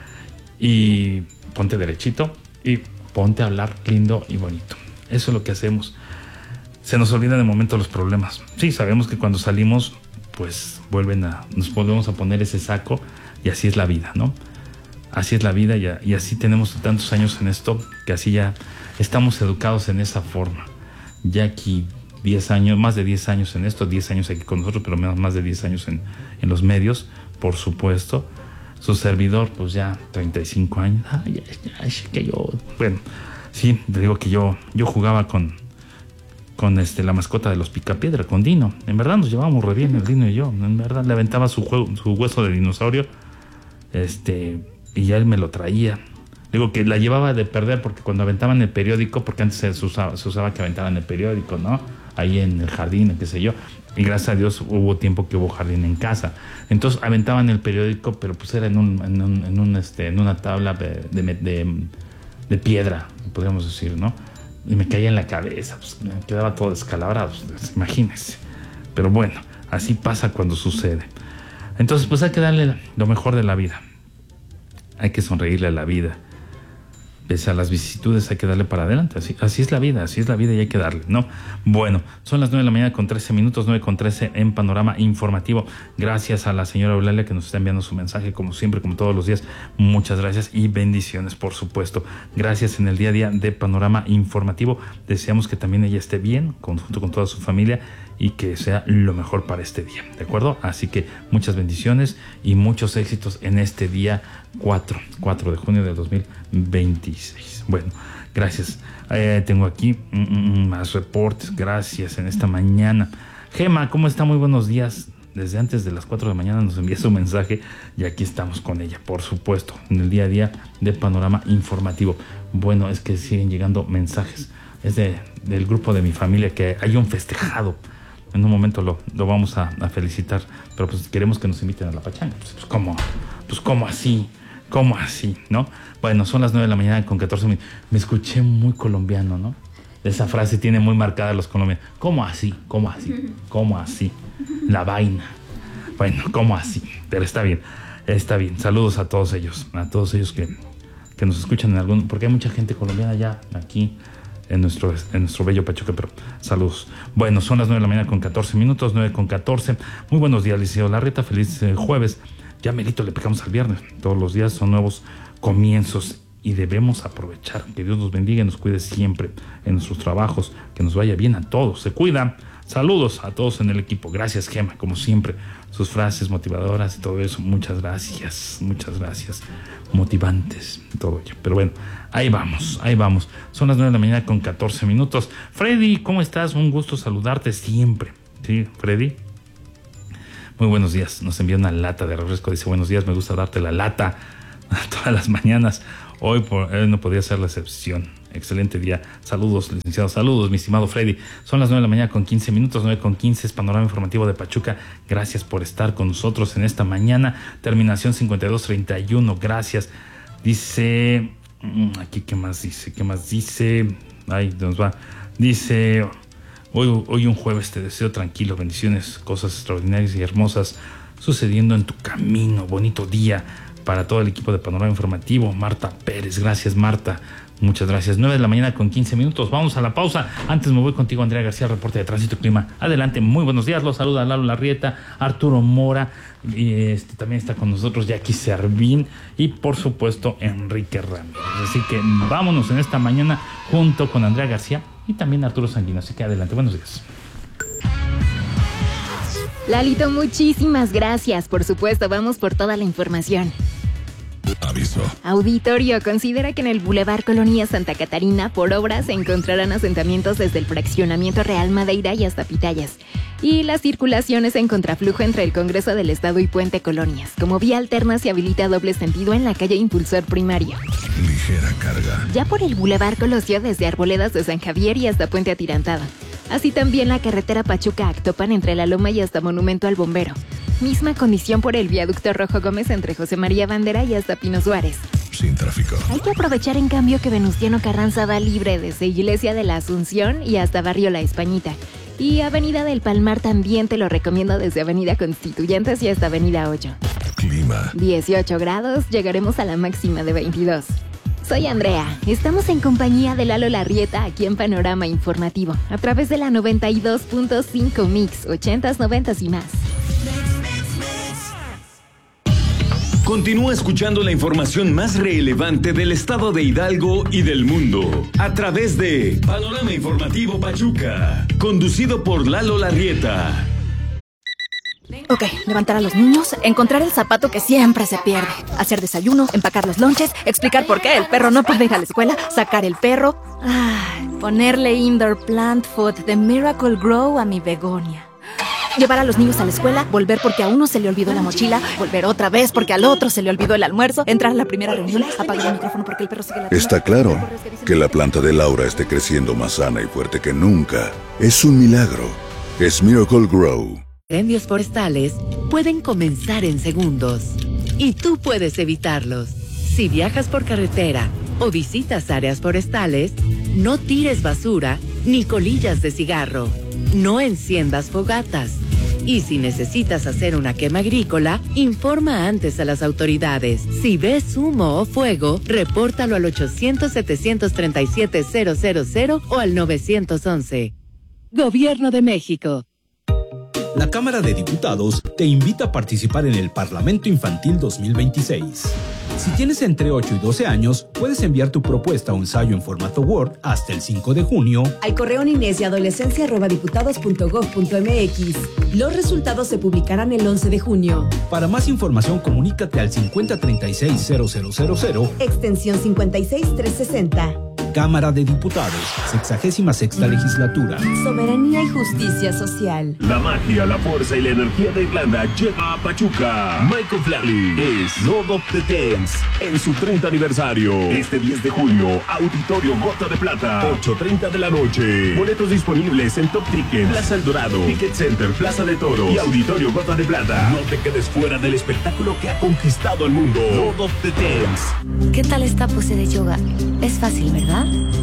Y ponte derechito. Y ponte a hablar lindo y bonito. Eso es lo que hacemos. Se nos olvidan de momento los problemas. Sí, sabemos que cuando salimos, pues vuelven a, nos volvemos a poner ese saco y así es la vida, ¿no? Así es la vida y, y así tenemos tantos años en esto que así ya estamos educados en esa forma. Ya aquí diez años, más de diez años en esto, diez años aquí con nosotros, pero menos más de diez años en, en los medios, por supuesto. Su servidor, pues ya treinta y cinco años. Ay, ay, ay, que yo, bueno, sí, te digo que yo, yo jugaba con, con este, la mascota de los Picapiedra, con Dino. En verdad nos llevábamos re bien el Dino y yo. En verdad le aventaba su, juego, su hueso de dinosaurio, este, y ya él me lo traía. Digo que la llevaba de perder porque cuando aventaban el periódico, porque antes se usaba, se usaba que aventaban el periódico, ¿no? Ahí en el jardín, qué sé yo. Y gracias a Dios hubo tiempo que hubo jardín en casa. Entonces aventaban el periódico, pero pues era en un, en un, en un este, en una tabla de, de, de, de piedra, podríamos decir, ¿no? Y me caía en la cabeza, pues me quedaba todo descalabrado, pues, imagínense. Pero bueno, así pasa cuando sucede. Entonces, pues hay que darle lo mejor de la vida. Hay que sonreírle a la vida. Pese a las vicisitudes hay que darle para adelante, así, así es la vida, así es la vida y hay que darle, ¿no? Bueno, son las nueve de la mañana con trece minutos, nueve con trece en Panorama Informativo. Gracias a la señora Eulalia que nos está enviando su mensaje, como siempre, como todos los días. Muchas gracias y bendiciones, por supuesto. Gracias en el día a día de Panorama Informativo. Deseamos que también ella esté bien, junto con toda su familia, y que sea lo mejor para este día, ¿de acuerdo? Así que muchas bendiciones y muchos éxitos en este día cuatro de junio de dos mil veintiséis. Bueno, gracias. Eh, tengo aquí mm, más reportes. Gracias en esta mañana. Gema, ¿cómo está? Muy buenos días. Desde antes de las cuatro de la mañana nos envía su mensaje y aquí estamos con ella, por supuesto, en el día a día de Panorama Informativo. Bueno, es que siguen llegando mensajes. Es de, del grupo de mi familia que hay un festejado. En un momento lo, lo vamos a, a felicitar, pero pues queremos que nos inviten a la pachanga. Pues, pues ¿cómo? Pues ¿cómo así? ¿Cómo así? ¿No? Bueno, son las nueve de la mañana con catorce minutos. Me escuché muy colombiano, ¿no? Esa frase tiene muy marcada a los colombianos. ¿Cómo así? ¿Cómo así? ¿Cómo así? La vaina. Bueno, ¿cómo así? Pero está bien, está bien. Saludos a todos ellos, a todos ellos que, que nos escuchan en algún... Porque hay mucha gente colombiana ya aquí en nuestro, en nuestro bello Pachuca, pero saludos. Bueno, son las nueve de la mañana con catorce minutos, nueve con catorce. Muy buenos días, Liceo Larreta. Feliz eh, jueves. Ya merito le pegamos al viernes. Todos los días son nuevos comienzos y debemos aprovechar. Que Dios nos bendiga y nos cuide siempre en nuestros trabajos. Que nos vaya bien a todos. Se cuida. Saludos a todos en el equipo. Gracias, Gema, como siempre. Sus frases motivadoras y todo eso. Muchas gracias, muchas gracias. Motivantes, todo ello. Pero bueno, ahí vamos, ahí vamos. Son las nueve de la mañana con catorce minutos. Freddy, ¿cómo estás? Un gusto saludarte siempre. ¿Sí, Freddy? Muy buenos días. Nos envía una lata de refresco. Dice, buenos días, me gusta darte la lata todas las mañanas. Hoy por, eh, no podría ser la excepción. Excelente día. Saludos, licenciado. Saludos, mi estimado Freddy. Son las nueve de la mañana con quince minutos. nueve con quince es Panorama Informativo de Pachuca. Gracias por estar con nosotros en esta mañana. Terminación cincuenta y dos treinta y uno. Gracias. Dice... Aquí, ¿qué más dice? ¿Qué más dice? Ay, nos va. Dice... Hoy, hoy un jueves te deseo tranquilo, bendiciones, cosas extraordinarias y hermosas sucediendo en tu camino. Bonito día para todo el equipo de Panorama Informativo. Marta Pérez, gracias Marta, muchas gracias. nueve de la mañana con quince minutos, vamos a la pausa. Antes me voy contigo, Andrea García, reporte de tránsito y clima. Adelante, muy buenos días, los saluda Lalo Larrieta, Arturo Mora, y este, también está con nosotros Jackie Servín y por supuesto Enrique Ramírez. Así que vámonos en esta mañana junto con Andrea García y también Arturo Sanguino. Así que adelante, buenos días. Lalito, muchísimas gracias. Por supuesto, vamos por toda la información. Aviso. Auditorio considera que en el Boulevard Colonia Santa Catarina, por obras, se encontrarán asentamientos desde el fraccionamiento Real Madeira y hasta Pitayas. Y las circulaciones en contraflujo entre el Congreso del Estado y Puente Colonias. Como vía alterna se habilita doble sentido en la calle Impulsor Primario. Ligera carga. Ya por el Boulevard Colosio desde Arboledas de San Javier y hasta Puente Atirantado. Así también la carretera Pachuca-Actopan entre La Loma y hasta Monumento al Bombero. Misma condición por el viaducto Rojo Gómez entre José María Bandera y hasta Pino Suárez. Sin tráfico. Hay que aprovechar en cambio que Venustiano Carranza va libre desde Iglesia de la Asunción y hasta Barrio La Españita. Y Avenida del Palmar también te lo recomiendo desde Avenida Constituyentes y hasta Avenida ocho. Clima. dieciocho grados, llegaremos a la máxima de veintidós. Soy Andrea, estamos en compañía de Lalo Larrieta aquí en Panorama Informativo, a través de la noventa y dos punto cinco Mix, ochentas, noventas y más. Continúa escuchando la información más relevante del estado de Hidalgo y del mundo a través de Panorama Informativo Pachuca, conducido por Lalo Larrieta. Ok, levantar a los niños, encontrar el zapato que siempre se pierde, hacer desayuno, empacar los lonches, explicar por qué el perro no puede ir a la escuela, sacar el perro, ay, ponerle indoor plant food de Miracle Grow a mi begonia. Llevar a los niños a la escuela, volver porque a uno se le olvidó la mochila, volver otra vez porque al otro se le olvidó el almuerzo, entrar a la primera reunión, apagar el micrófono porque el perro sigue la... Está claro que la planta de Laura esté creciendo más sana y fuerte que nunca. Es un milagro. Es Miracle Grow. Incendios forestales pueden comenzar en segundos y tú puedes evitarlos. Si viajas por carretera o visitas áreas forestales, no tires basura ni colillas de cigarro. No enciendas fogatas. Y si necesitas hacer una quema agrícola, informa antes a las autoridades. Si ves humo o fuego, repórtalo al ochocientos, setecientos treinta y siete, cero cero cero o al nueve once. Gobierno de México. La Cámara de Diputados te invita a participar en el Parlamento Infantil dos mil veintiséis. Si tienes entre ocho y doce años, puedes enviar tu propuesta o ensayo en formato Word hasta el cinco de junio al correo niñez y adolescencia arroba diputados punto gob punto mx. Los resultados se publicarán el once de junio. Para más información, comunícate al cincuenta treinta y seis cero cero cero cero, extensión cincuenta y seis trescientos sesenta. Cámara de Diputados, sexagésima sexta legislatura. Soberanía y justicia social. La magia, la fuerza y la energía de Irlanda llega a Pachuca. Michael Flatley es Lord of the Dance en su treinta aniversario. Este diez de junio, Auditorio Gota de Plata, ocho treinta de la noche. Boletos disponibles en Top Ticket, Plaza El Dorado, Ticket Center, Plaza de Toros y Auditorio Gota de Plata. No te quedes fuera del espectáculo que ha conquistado el mundo. Lord of the Dance. ¿Qué tal esta pose de yoga? Es fácil, ¿verdad?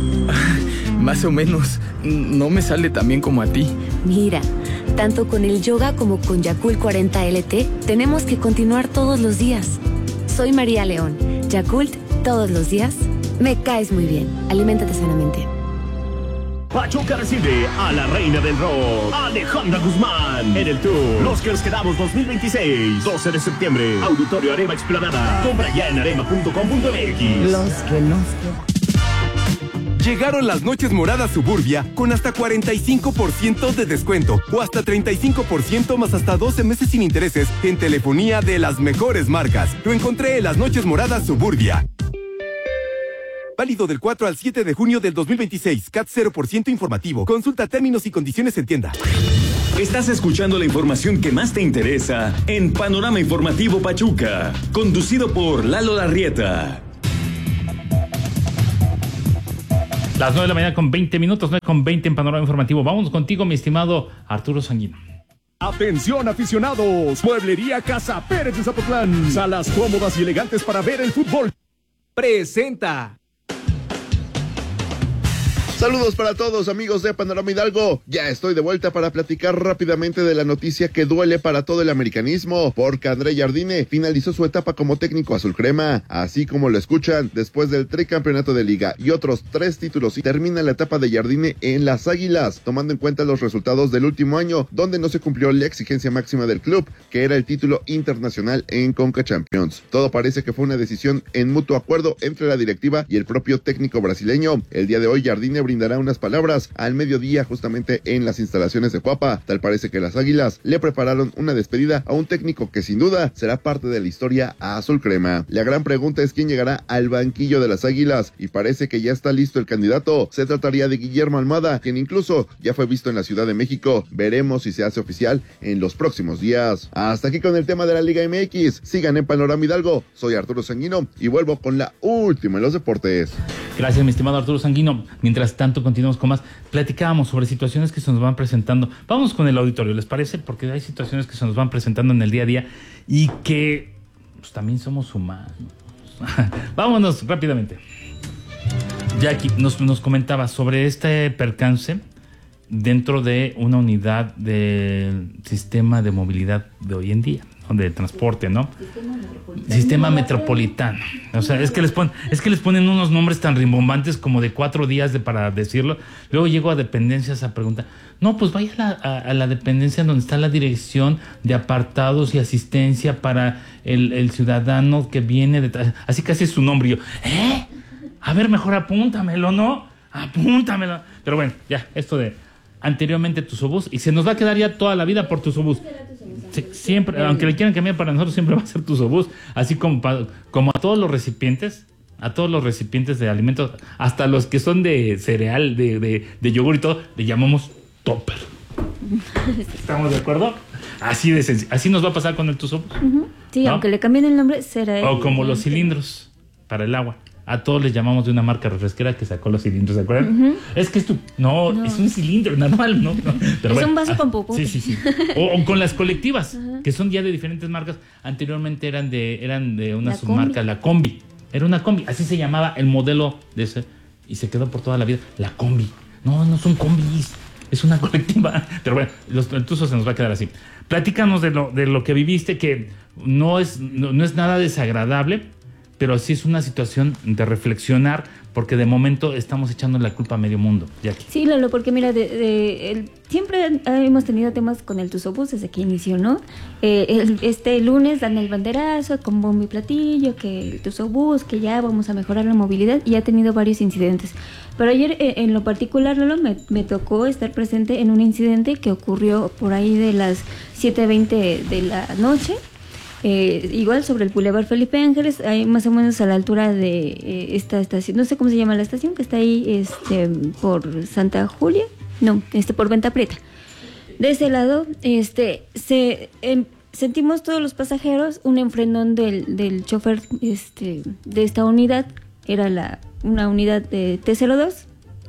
Más o menos. No me sale tan bien como a ti. Mira, tanto con el yoga como con Yakult cuarenta L T, tenemos que continuar todos los días. Soy María León. Yakult, todos los días. Me caes muy bien. Aliméntate sanamente. Pachuca recibe a la reina del rock, Alejandra Guzmán, en el tour Los que nos quedamos dos mil veintiséis, doce de septiembre, Auditorio Arema Explanada. Compra ya en arema punto com punto mx. Los que nos quedamos. Llegaron las noches moradas Suburbia con hasta cuarenta y cinco por ciento de descuento o hasta treinta y cinco por ciento más hasta doce meses sin intereses en telefonía de las mejores marcas. Lo encontré en las noches moradas Suburbia. Válido del cuatro al siete de junio del dos mil veintiséis. C A T cero por ciento informativo. Consulta términos y condiciones en tienda. Estás escuchando la información que más te interesa en Panorama Informativo Pachuca, conducido por Lalo Larrieta. Las nueve de la mañana con veinte minutos, nueve con veinte en Panorama Informativo. Vamos contigo, mi estimado Arturo Sanguino. Atención aficionados, Mueblería Casa Pérez de Zapotlán. Salas cómodas y elegantes para ver el fútbol. Presenta. Saludos para todos, amigos de Panorama Hidalgo. Ya estoy de vuelta para platicar rápidamente de la noticia que duele para todo el americanismo, porque André Jardine finalizó su etapa como técnico azul crema. Así como lo escuchan, después del tricampeonato de liga y otros tres títulos, y termina la etapa de Jardine en las Águilas, tomando en cuenta los resultados del último año, donde no se cumplió la exigencia máxima del club, que era el título internacional en Conca Champions. Todo parece que fue una decisión en mutuo acuerdo entre la directiva y el propio técnico brasileño. El día de hoy, Jardine brindará unas palabras al mediodía justamente en las instalaciones de Cuapa. Tal parece que las Águilas le prepararon una despedida a un técnico que sin duda será parte de la historia azul crema. La gran pregunta es quién llegará al banquillo de las Águilas, y parece que ya está listo el candidato. Se trataría de Guillermo Almada, quien incluso ya fue visto en la Ciudad de México. Veremos si se hace oficial en los próximos días. Hasta aquí con el tema de la Liga M X. Sigan en Panorama Hidalgo. Soy Arturo Sanguino y vuelvo con la última en los deportes. Gracias, mi estimado Arturo Sanguino. Mientras tanto, continuamos con más. Platicábamos sobre situaciones que se nos van presentando. Vamos con el auditorio, ¿les parece? Porque hay situaciones que se nos van presentando en el día a día y que pues, también somos humanos. Vámonos rápidamente. Jackie nos, nos comentaba sobre este percance dentro de una unidad del sistema de movilidad de hoy en día, de transporte, ¿no? Sistema metropolitano. Sistema metropolitano. O sea, es que les ponen, es que les ponen unos nombres tan rimbombantes como de cuatro días de, para decirlo. Luego llego a dependencias a preguntar. No, pues vaya a la, a, a la dependencia donde está la dirección de apartados y asistencia para el, el ciudadano que viene de... Así casi es su nombre. Y yo, ¿eh? A ver, mejor apúntamelo, ¿no? Apúntamelo. Pero bueno, ya, esto de anteriormente Tusobús, y se nos va a quedar ya toda la vida por Tusobús. Sí, siempre, aunque le quieran cambiar, para nosotros siempre va a ser Tusobús, así como, pa, como a todos los recipientes, a todos los recipientes de alimentos, hasta los que son de cereal, de, de, de yogur y todo, le llamamos topper. ¿Estamos de acuerdo? Así de sencillo. Así nos va a pasar con el Tusobús. Uh-huh. Sí, ¿no? Aunque le cambien el nombre, será... O como los cilindros para el agua. A todos les llamamos de una marca refresquera que sacó los cilindros, ¿se acuerdan? Uh-huh. Es que es tu... No, no, es un cilindro normal, ¿no? no pero es bueno, un vaso ah, con popote. Sí, sí, sí. O, o con las colectivas, uh-huh, que son ya de diferentes marcas. Anteriormente eran de eran de una la submarca, combi. La Combi. Era una Combi, así se llamaba el modelo de ese. Y se quedó por toda la vida. La Combi. No, no son combis. Es una colectiva. Pero bueno, los, el tuzo se nos va a quedar así. Platícanos de lo, de lo que viviste, que no es, no, no es nada desagradable, pero sí es una situación de reflexionar, porque de momento estamos echando la culpa a medio mundo, Jackie. Sí, Lalo, porque mira, de, de, el, siempre hemos tenido temas con el Tusobús desde que inició, ¿no? Eh, el, este lunes dan el banderazo con bombo y platillo, que el Tusobús, que ya vamos a mejorar la movilidad, y ha tenido varios incidentes. Pero ayer, eh, en lo particular, Lalo, me, me tocó estar presente en un incidente que ocurrió por ahí de las siete veinte de la noche. Eh, igual sobre el Boulevard Felipe Ángeles, ahí más o menos a la altura de eh, esta estación, no sé cómo se llama la estación, que está ahí este por Santa Julia, no, este por Venta Prieta. De ese lado, este se eh, sentimos todos los pasajeros un enfrenón del, del chofer este de esta unidad, era la una unidad de T cero dos.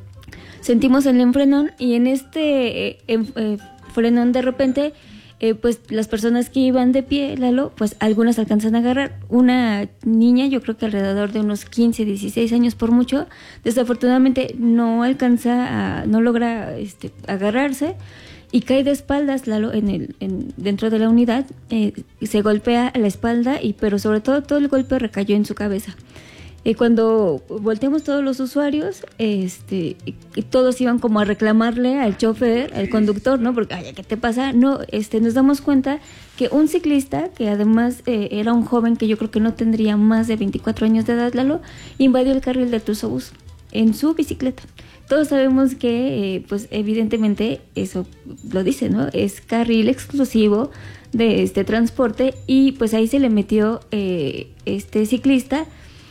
Sentimos el enfrenón y en este eh, eh, frenón de repente Eh, pues las personas que iban de pie, Lalo, pues algunas alcanzan a agarrar. Una niña, yo creo que alrededor de unos quince, dieciséis años por mucho, desafortunadamente no alcanza a, no logra este, agarrarse y cae de espaldas, Lalo, en el, en, dentro de la unidad, eh, se golpea a la espalda, y pero sobre todo todo el golpe recayó en su cabeza. Y cuando volteamos todos los usuarios, este, y todos iban como a reclamarle al chofer, al conductor, ¿no? Porque, ay, ¿qué te pasa? No, este, nos damos cuenta que un ciclista, que además eh, era un joven que yo creo que no tendría más de veinticuatro años de edad, Lalo, invadió el carril del Tusobús. en su bicicleta. Todos sabemos que, eh, pues evidentemente, eso lo dice, ¿no? Es carril exclusivo de este transporte y pues ahí se le metió eh, este ciclista.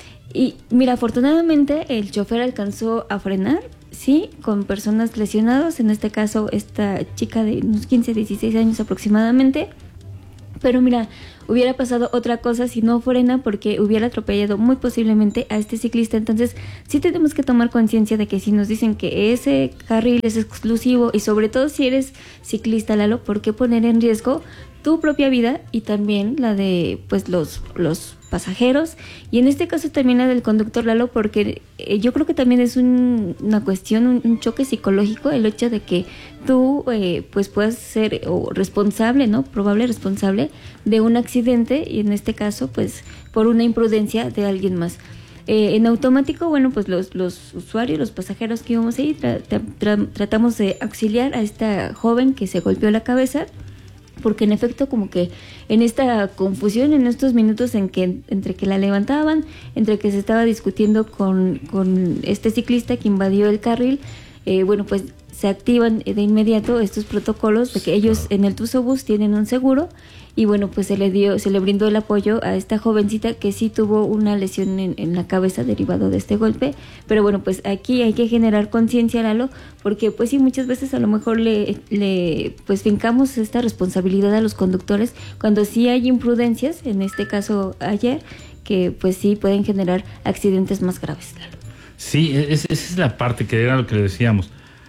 Y mira, afortunadamente el chofer alcanzó a frenar, sí, con personas lesionadas, en este caso esta chica de unos quince, dieciséis años aproximadamente. Pero mira, hubiera pasado otra cosa si no frena, porque hubiera atropellado muy posiblemente a este ciclista. Entonces sí tenemos que tomar conciencia de que si nos dicen que ese carril es exclusivo, y sobre todo si eres ciclista, Lalo, ¿por qué poner en riesgo tu propia vida y también la de pues los, los pasajeros? Y en este caso también la del conductor, Lalo, porque eh, yo creo que también es un, una cuestión, un, un choque psicológico el hecho de que tú eh, pues puedas ser o responsable, ¿no? Probable responsable de un accidente, y en este caso pues por una imprudencia de alguien más. Eh, en automático, bueno, pues los, los usuarios, los pasajeros que íbamos ahí, tra- tra- tra- tratamos de auxiliar a esta joven que se golpeó la cabeza, porque en efecto como que en esta confusión, en estos minutos en que entre que la levantaban, entre que se estaba discutiendo con, con este ciclista que invadió el carril, eh, bueno, pues se activan de inmediato estos protocolos de que ellos en el Tusobús tienen un seguro, y bueno, pues se le dio, se le brindó el apoyo a esta jovencita que sí tuvo una lesión en, en la cabeza derivado de este golpe. Pero bueno, pues aquí hay que generar conciencia, Lalo, porque pues sí, muchas veces a lo mejor le, le pues fincamos esta responsabilidad a los conductores cuando sí hay imprudencias, en este caso ayer, que pues sí pueden generar accidentes más graves, Lalo. Sí, es, esa es la parte que era lo que le decíamos.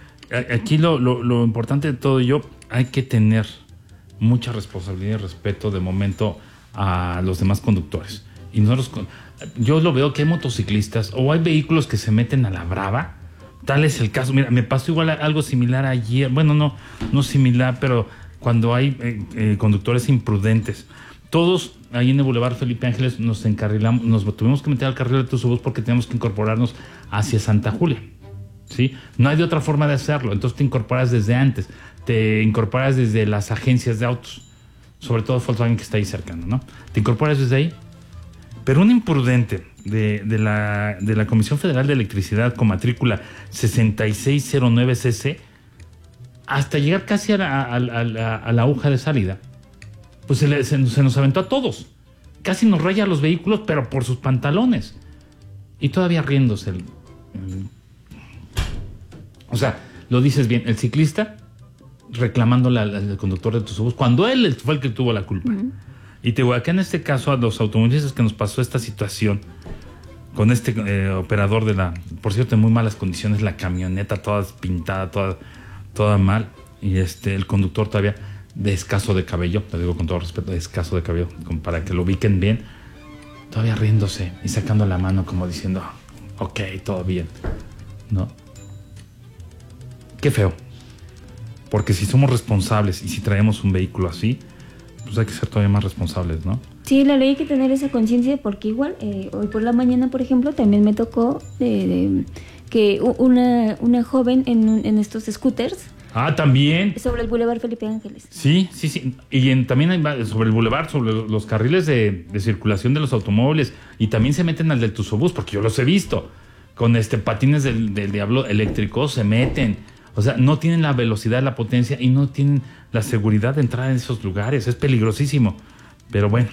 Aquí lo, lo, lo importante de todo ello, hay que tener mucha responsabilidad y respeto de momento a los demás conductores. Y nosotros, yo lo veo que hay motociclistas o hay vehículos que se meten a la brava. Tal es el caso. Mira, me pasó igual algo similar ayer. Bueno, no, no similar, pero cuando hay eh, eh, conductores imprudentes. Todos ahí en el Boulevard Felipe Ángeles nos encarrilamos, nos tuvimos que meter al carril de Tusobús porque teníamos que incorporarnos hacia Santa Julia. ¿Sí? No hay de otra forma de hacerlo. Entonces te incorporas desde antes. Te incorporas desde las agencias de autos, sobre todo Volkswagen, que está ahí cercano, ¿no? Te incorporas desde ahí. Pero un imprudente de, de, la, de la Comisión Federal de Electricidad con matrícula sesenta y seis cero nueve C C, hasta llegar casi a la, a, a, a, a la aguja de salida, pues se, le, se, se nos aventó a todos. Casi nos raya los vehículos, pero por sus pantalones. Y todavía riéndose. El, el, o sea, lo dices bien, el ciclista reclamándole al, al conductor de Tusobús cuando él fue el que tuvo la culpa. Uh-huh. Y te digo, acá en este caso a los automovilistas que nos pasó esta situación con este eh, operador de la, por cierto, en muy malas condiciones, la camioneta toda pintada, toda, toda mal, y este el conductor todavía de escaso de cabello, te digo con todo respeto, de escaso de cabello, como para que lo ubiquen bien, todavía riéndose y sacando la mano como diciendo, ok, todo bien, ¿no? Qué feo. Porque si somos responsables y si traemos un vehículo así, pues hay que ser todavía más responsables, ¿no? Sí, la ley hay que tener esa conciencia, porque igual, eh, hoy por la mañana, por ejemplo, también me tocó de, de, que una, una joven en, un, en estos scooters. Ah, también. Sobre el Boulevard Felipe Ángeles. Sí, sí, sí. Y en, también hay, sobre el Boulevard, sobre los carriles de, de circulación de los automóviles. Y también se meten al del Tusobús, porque yo los he visto. Con este patines del, del diablo eléctricos se meten. O sea, no tienen la velocidad, la potencia y no tienen la seguridad de entrar en esos lugares. Es peligrosísimo. Pero bueno,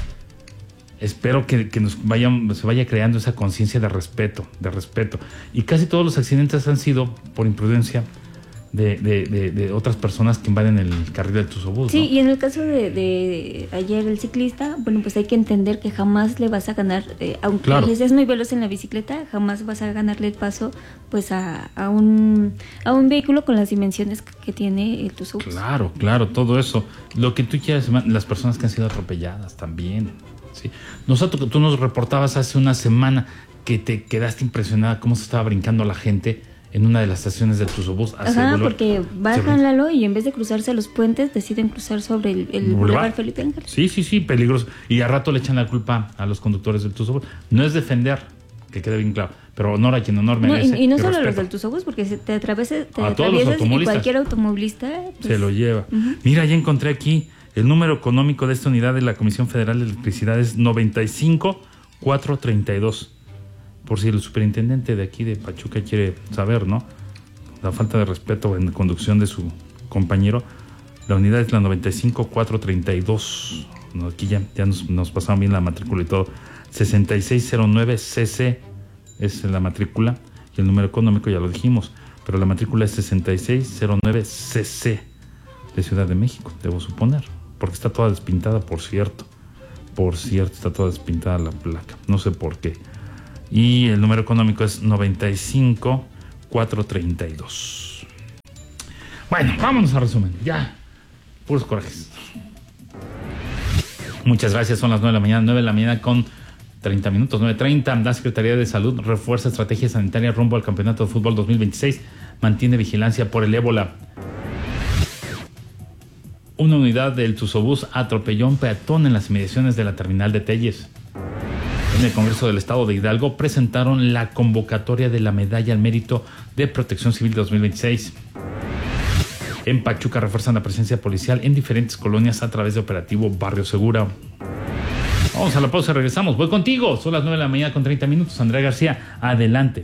espero que, que nos vayan, se vaya creando esa conciencia de respeto, de respeto. Y casi todos los accidentes han sido por imprudencia de, de, de, de otras personas que invaden el carril del Tusobús, Sí, ¿no? y en el caso de, de ayer el ciclista, bueno, pues hay que entender que jamás le vas a ganar, eh, aunque Claro. seas muy veloz en la bicicleta, jamás vas a ganarle el paso pues a, a un a un vehículo con las dimensiones que tiene el Tusobús. Claro, claro, todo eso. Lo que tú quieras, las personas que han sido atropelladas también. ¿Sí? Nosotros, tú nos reportabas hace una semana que te quedaste impresionada cómo se estaba brincando la gente en una de las estaciones del Tusobús. Ajá, porque bajan, Lalo, y en vez de cruzarse los puentes, deciden cruzar sobre el, el Boulevard Felipe Ángeles. Sí, sí, sí, peligroso. Y a rato le echan la culpa a los conductores del Tusobús. No es defender, que quede bien claro, pero honor a quien honor merece. No, y, y no solo respeto. los del Tusobús, porque se te atraviesa, te A todos los atraviesas y automovilistas. cualquier automovilista pues, se lo lleva. Uh-huh. Mira, ya encontré aquí el número económico de esta unidad de la Comisión Federal de Electricidad es noventa y cinco cuatrocientos treinta y dos. por si el superintendente de aquí de Pachuca quiere saber, ¿no? La falta de respeto en la conducción de su compañero. La unidad es la noventa y cinco cuatrocientos treinta y dos. No, aquí ya, ya nos, nos pasaron bien la matrícula y todo. sesenta y seis cero nueve C C es la matrícula. Y el número económico ya lo dijimos. Pero la matrícula es sesenta y seis cero nueve C C de Ciudad de México, debo suponer. Porque está toda despintada, por cierto. Por cierto, está toda despintada la placa. No sé por qué. Y el número económico es noventa y cinco cuatrocientos treinta y dos. Bueno, vámonos a resumen. Ya. Puros corajes. Muchas gracias. Son las nueve de la mañana. nueve de la mañana con treinta minutos. nueve treinta. La Secretaría de Salud refuerza estrategia sanitaria rumbo al Campeonato de Fútbol dos mil veintiséis. Mantiene vigilancia por el ébola. Una unidad del Tuzobús atropelló a un peatón en las inmediaciones de la terminal de Telles. En el Congreso del Estado de Hidalgo presentaron la convocatoria de la Medalla al Mérito de Protección Civil dos mil veintiséis. En Pachuca refuerzan la presencia policial en diferentes colonias a través de operativo Barrio Segura. Vamos a la pausa y regresamos. Voy contigo. Son las nueve de la mañana con treinta minutos. Andrea García, adelante.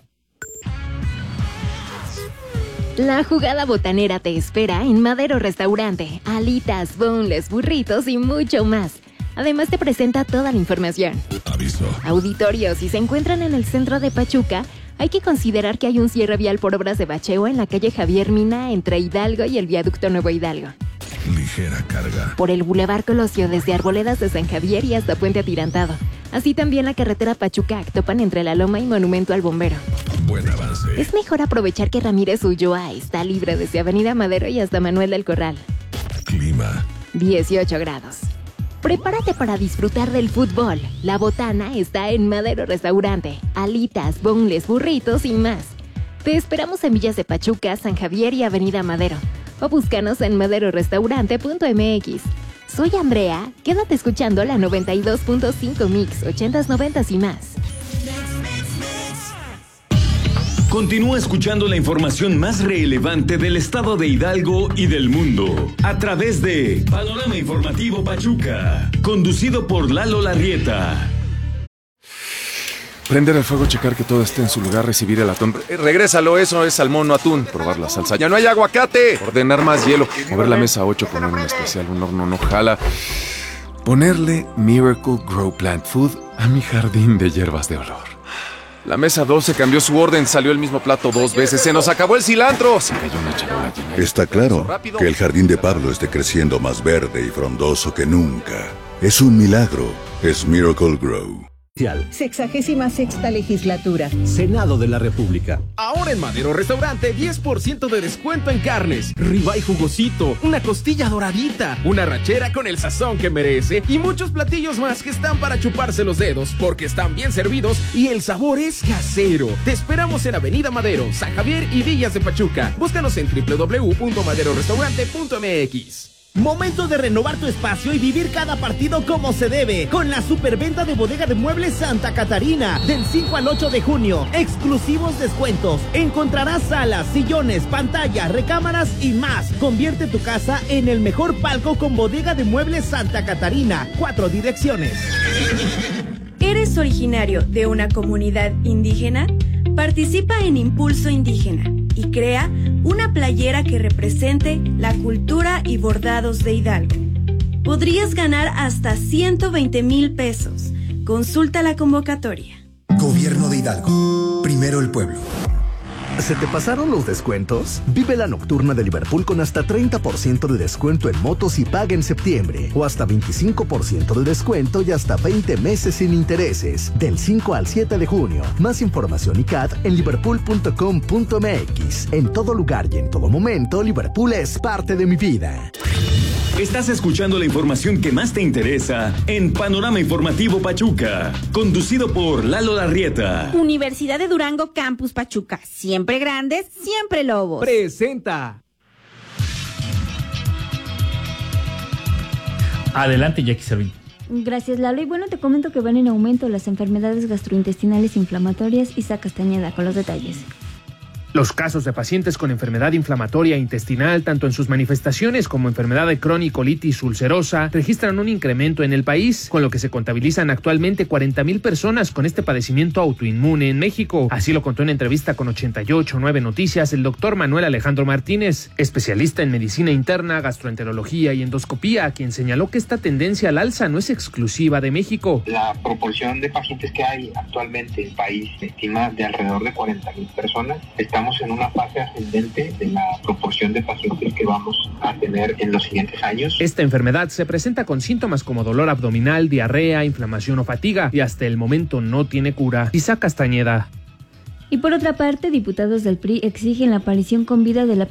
La jugada botanera te espera en Madero Restaurante. Alitas, boneless, burritos y mucho más. Además te presenta toda la información. Aviso. Auditorio, si se encuentran en el centro de Pachuca, hay que considerar que hay un cierre vial por obras de bacheo en la calle Javier Mina entre Hidalgo y el viaducto Nuevo Hidalgo. Ligera carga. Por el Boulevard Colosio desde Arboledas de San Javier y hasta Puente Atirantado. Así también la carretera Pachuca-Actopan entre La Loma y Monumento al Bombero. Buen avance. Es mejor aprovechar que Ramírez Ulloa está libre desde Avenida Madero y hasta Manuel del Corral. Clima. dieciocho grados. Prepárate para disfrutar del fútbol. La botana está en Madero Restaurante. Alitas, boneless, burritos y más. Te esperamos en Villas de Pachuca, San Javier y Avenida Madero. O búscanos en madero restaurante punto m x. Soy Andrea. Quédate escuchando la noventa y dos punto cinco Mix, ochentas, noventas y más. Continúa escuchando la información más relevante del estado de Hidalgo y del mundo a través de Panorama Informativo Pachuca, conducido por Lalo Larrieta. Prender el fuego, checar que todo esté en su lugar, recibir el atún. Eh, regrésalo, eso es salmón, no atún. Probar la salsa. ¡Ya no hay aguacate! Ordenar más hielo. Mover la mesa a ocho, poner un especial, un horno no jala. Ponerle Miracle Grow Plant Food a mi jardín de hierbas de olor. La mesa doce cambió su orden, salió el mismo plato dos veces. ¡Se nos acabó el cilantro! Se cayó una charola llena. Está claro que el jardín de Pablo esté creciendo más verde y frondoso que nunca. Es un milagro. Es Miracle Grow. Sexagésima sexta legislatura. Senado de la República. Ahora en Madero Restaurante, diez por ciento de descuento en carnes. Ribeye jugosito, una costilla doradita, una rachera con el sazón que merece y muchos platillos más que están para chuparse los dedos porque están bien servidos y el sabor es casero. Te esperamos en Avenida Madero, San Javier y Villas de Pachuca. Búscanos en doble u doble u doble u punto madero restaurante punto m x. Momento de renovar tu espacio y vivir cada partido como se debe, con la superventa de Bodega de Muebles Santa Catarina, del cinco al ocho de junio, exclusivos descuentos, encontrarás salas, sillones, pantallas, recámaras y más. Convierte tu casa en el mejor palco con Bodega de Muebles Santa Catarina, cuatro direcciones. ¿Eres originario de una comunidad indígena? Participa en Impulso Indígena y crea una playera que represente la cultura y bordados de Hidalgo. Podrías ganar hasta ciento veinte mil pesos. Consulta la convocatoria. Gobierno de Hidalgo. Primero el pueblo. ¿Se te pasaron los descuentos? Vive la nocturna de Liverpool con hasta treinta por ciento de descuento en motos y paga en septiembre. O hasta veinticinco por ciento de descuento y hasta veinte meses sin intereses. Del cinco al siete de junio. Más información y C A D en liverpool punto com punto m x. En todo lugar y en todo momento, Liverpool es parte de mi vida. Estás escuchando la información que más te interesa en Panorama Informativo Pachuca, conducido por Lalo Larrieta. Universidad de Durango Campus Pachuca, siempre grandes, siempre lobos. Presenta. Adelante, Jackie Servín. Gracias, Lalo. Y bueno, te comento que van en aumento las enfermedades gastrointestinales inflamatorias. Isa Castañeda con los detalles. Los casos de pacientes con enfermedad inflamatoria intestinal, tanto en sus manifestaciones como enfermedad de Crohn y colitis ulcerosa, registran un incremento en el país, con lo que se contabilizan actualmente cuarenta mil personas con este padecimiento autoinmune en México. Así lo contó en entrevista con ochenta y ocho punto nueve Noticias el doctor Manuel Alejandro Martínez, especialista en medicina interna, gastroenterología y endoscopía, quien señaló que esta tendencia al alza no es exclusiva de México. La proporción de pacientes que hay actualmente en el país se estima de alrededor de cuarenta mil personas. Estamos en una fase ascendente de la proporción de pacientes que vamos a tener en los siguientes años. Esta enfermedad se presenta con síntomas como dolor abdominal, diarrea, inflamación o fatiga y hasta el momento no tiene cura. Isaac Castañeda. Y por otra parte, diputados del P R I exigen la aparición con vida de la